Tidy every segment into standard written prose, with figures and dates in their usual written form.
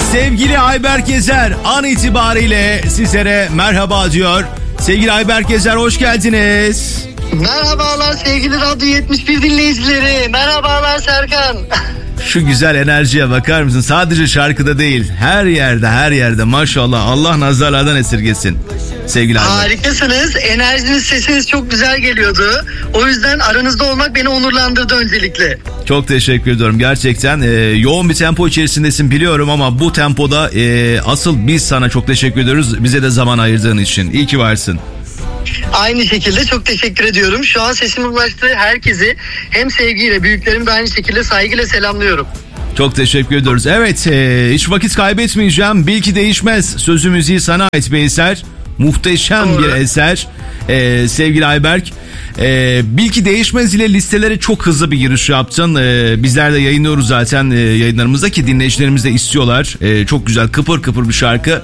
Sevgili Ayberk Ezer an itibariyle sizlere merhaba diyor. Sevgili Ayberk Ezer, hoş geldiniz. Merhabalar sevgili Radyo 71 dinleyicileri. Merhabalar Serkan. Şu güzel enerjiye bakar mısın? Sadece şarkıda değil, her yerde maşallah, Allah nazarlardan esirgesin. Sevgili Ayberk. Harikasınız. Enerjiniz, sesiniz çok güzel geliyordu. O yüzden aranızda olmak beni onurlandırdı öncelikle. Çok teşekkür ediyorum. Gerçekten yoğun bir tempo içerisindesin biliyorum ama bu tempoda asıl biz sana çok teşekkür ediyoruz. Bize de zaman ayırdığın için. İyi ki varsın. Aynı şekilde çok teşekkür ediyorum. Şu an sesimin ulaştığı herkesi hem sevgiyle, büyüklerimi de aynı şekilde saygıyla selamlıyorum. Çok teşekkür ediyoruz. Evet, hiç vakit kaybetmeyeceğim. Bil ki değişmez. Sözü müziği sana ait bir eser. Muhteşem Doğru. bir eser. Sevgili Ayberk. Bil ki değişmez ile listelere çok hızlı bir giriş yaptın. Bizler de yayınlıyoruz zaten yayınlarımızda ki dinleyicilerimiz de istiyorlar. Çok güzel, kıpır kıpır bir şarkı.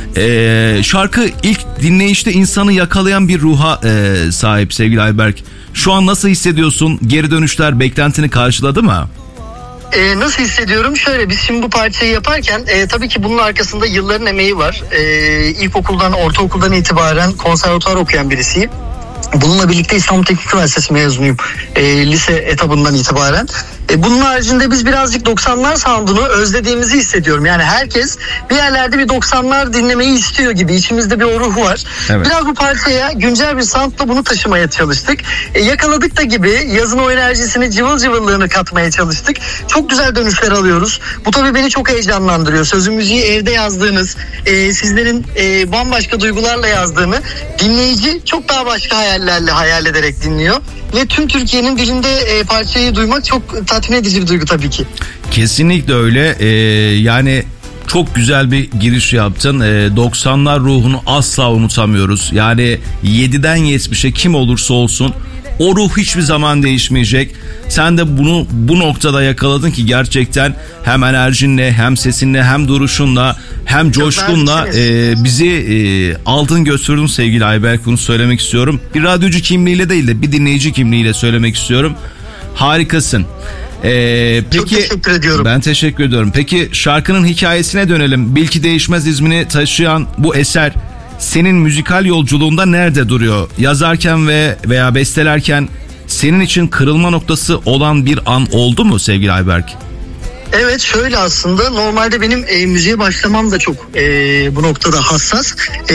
Şarkı ilk dinleyişte insanı yakalayan bir ruha sahip sevgili Ayberk. Şu an nasıl hissediyorsun? Geri dönüşler beklentini karşıladı mı? Nasıl hissediyorum? Şöyle, biz şimdi bu parçayı yaparken tabii ki bunun arkasında yılların emeği var. İlkokuldan, ortaokuldan itibaren konservatuvar okuyan birisiyim. Bununla birlikte İstanbul Teknik Üniversitesi mezunuyum lise etabından itibaren. Bunun haricinde biz birazcık 90'lar sound'unu özlediğimizi hissediyorum. Yani herkes bir yerlerde bir 90'lar dinlemeyi istiyor gibi. İçimizde bir o ruh var. Evet. Biraz bu parçaya güncel bir sound'la bunu taşımaya çalıştık. Yakaladık da gibi yazın o enerjisini, cıvıl cıvıllığını katmaya çalıştık. Çok güzel dönüşler alıyoruz. Bu tabii beni çok heyecanlandırıyor. Sözü müziği evde yazdığınız, sizlerin bambaşka duygularla yazdığını dinleyici çok daha başka hayallerle hayal ederek dinliyor. Ve tüm Türkiye'nin dilinde parçayı duymak çok tatmin edici bir duygu tabii ki. Kesinlikle öyle. Yani çok güzel bir giriş yaptın. 90'lar ruhunu asla unutamıyoruz. Yani 7'den 70'e kim olursa olsun o ruh hiçbir zaman değişmeyecek. Sen de bunu bu noktada yakaladın ki gerçekten hem enerjinle, hem sesinle, hem duruşunla, hem coşkunla bizi aldın götürdün sevgili Ayberk. Bunu söylemek istiyorum. Bir radyocu kimliğiyle değil de bir dinleyici kimliğiyle söylemek istiyorum. Harikasın. Peki, çok teşekkür ediyorum. Ben teşekkür ediyorum. Peki şarkının hikayesine dönelim. Bil ki değişmez ismini taşıyan bu eser senin müzikal yolculuğunda nerede duruyor? Yazarken veya bestelerken senin için kırılma noktası olan bir an oldu mu sevgili Ayberk? Evet, şöyle aslında normalde benim müziğe başlamam da çok bu noktada hassas.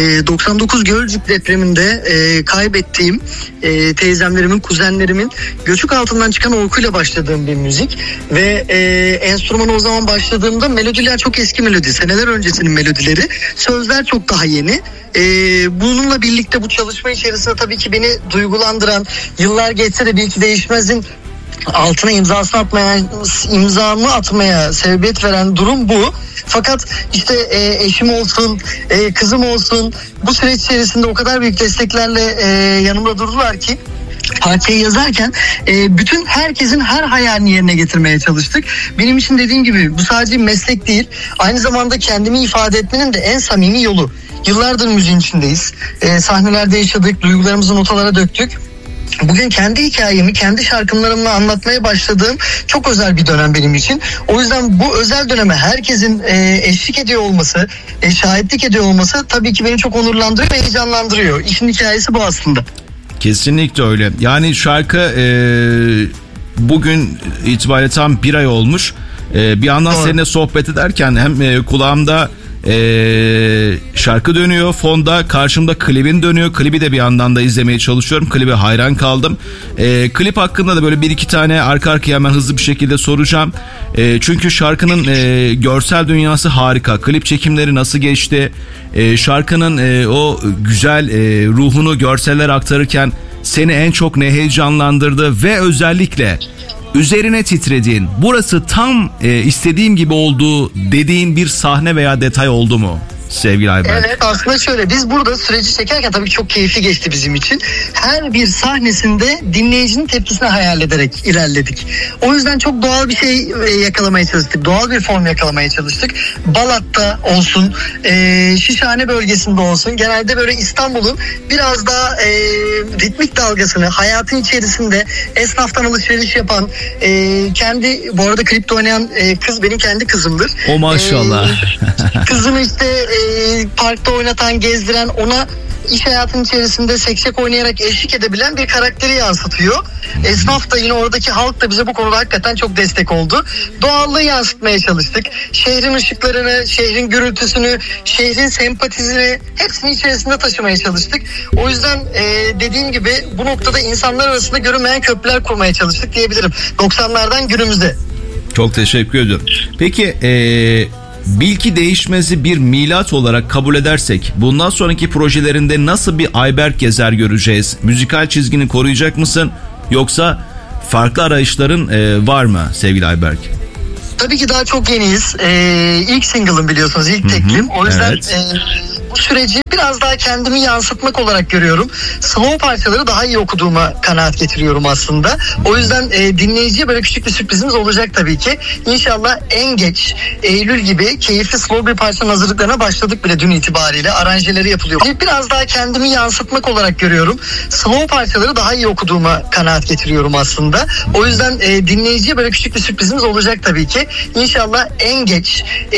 99 Gölcük depreminde kaybettiğim teyzemlerimin, kuzenlerimin göçük altından çıkan orkuyla başladığım bir müzik. Ve enstrümana o zaman başladığımda melodiler çok eski melodi. Seneler öncesinin melodileri. Sözler çok daha yeni. Bununla birlikte bu çalışma içerisinde tabii ki beni duygulandıran, yıllar geçse de belki değişmezin altına imzamı atmaya sebebiyet veren durum bu. Fakat işte eşim olsun, kızım olsun, bu süreç içerisinde o kadar büyük desteklerle yanımda durdular ki parçayı yazarken bütün herkesin her hayalini yerine getirmeye çalıştık. Benim için dediğim gibi bu sadece meslek değil, aynı zamanda kendimi ifade etmenin de en samimi yolu. Yıllardır müziğin içindeyiz. Sahnelerde yaşadık, duygularımızı notalara döktük. Bugün kendi hikayemi, kendi şarkılarımla anlatmaya başladığım çok özel bir dönem benim için. O yüzden bu özel döneme herkesin eşlik ediyor olması, şahitlik ediyor olması tabii ki beni çok onurlandırıyor ve heyecanlandırıyor. İşin hikayesi bu aslında. Kesinlikle öyle. Yani şarkı bugün itibariyle tam bir ay olmuş. Bir yandan seninle sohbet ederken hem kulağımda şarkı dönüyor fonda, karşımda klibin dönüyor. Klibi de bir yandan da izlemeye çalışıyorum. Klibe hayran kaldım. Klip hakkında da böyle bir iki tane arka arkaya hemen hızlı bir şekilde soracağım. Çünkü şarkının görsel dünyası harika. Klip çekimleri nasıl geçti? Şarkının o güzel ruhunu görseller aktarırken seni en çok ne heyecanlandırdı ve özellikle üzerine titrediğin, burası tam istediğim gibi oldu dediğin bir sahne veya detay oldu mu sevgili Ayberk? Evet, aslında şöyle, biz burada süreci çekerken tabii ki çok keyifli geçti bizim için. Her bir sahnesinde dinleyicinin tepkisini hayal ederek ilerledik. O yüzden çok doğal bir şey yakalamaya çalıştık. Doğal bir form yakalamaya çalıştık. Balat'ta olsun, Şişhane bölgesinde olsun. Genelde böyle İstanbul'un biraz daha ritmik dalgasını, hayatın içerisinde esnaftan alışveriş yapan, kendi, bu arada klipte oynayan kız benim kendi kızımdır. O maşallah. Kızını işte parkta oynatan, gezdiren, ona iş hayatının içerisinde seksek oynayarak eşlik edebilen bir karakteri yansıtıyor. Esnaf da yine oradaki halk da bize bu konuda hakikaten çok destek oldu. Doğallığı yansıtmaya çalıştık. Şehrin ışıklarını, şehrin gürültüsünü, şehrin sempatizini hepsini içerisinde taşımaya çalıştık. O yüzden dediğim gibi bu noktada insanlar arasında görünmeyen köprüler kurmaya çalıştık diyebilirim. 90'lardan günümüze. Çok teşekkür ediyorum. Peki bil ki değişmezi bir milat olarak kabul edersek bundan sonraki projelerinde nasıl bir Ayberk Gezer göreceğiz? Müzikal çizgini koruyacak mısın? Yoksa farklı arayışların var mı sevgili Ayberk? Tabii ki daha çok yeniyiz. İlk single'ım biliyorsunuz, ilk teklim. O yüzden evet. Bu süreci biraz daha kendimi yansıtmak olarak görüyorum. Slow parçaları daha iyi okuduğuma kanaat getiriyorum aslında. O yüzden dinleyiciye böyle küçük bir sürprizimiz olacak tabii ki. İnşallah en geç Eylül gibi keyifli slow bir parçanın hazırlıklarına başladık bile dün itibariyle. Aranjeleri yapılıyor. Biraz daha kendimi yansıtmak olarak görüyorum. Slow parçaları daha iyi okuduğuma kanaat getiriyorum aslında. O yüzden dinleyiciye böyle küçük bir sürprizimiz olacak tabii ki. İnşallah en geç